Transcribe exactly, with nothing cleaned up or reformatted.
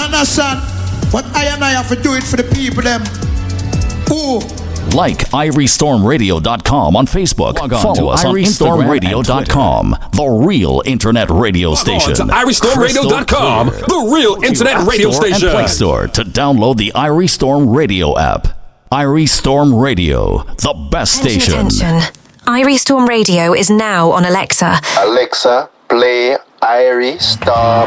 Understand? But I and I have to do it for the people, them. Who? Like Irie Storm Radio dot com on Facebook. Log on Follow to us on Irie Storm Radio dot com, the real internet radio Log station. on to Irie Storm Radio dot com, the real internet radio Store station. And Play Store to download the Irie Storm Radio app. Irie Storm Radio, the best station. Attention. Irie Storm Radio is now on Alexa. Alexa, play Irie Storm.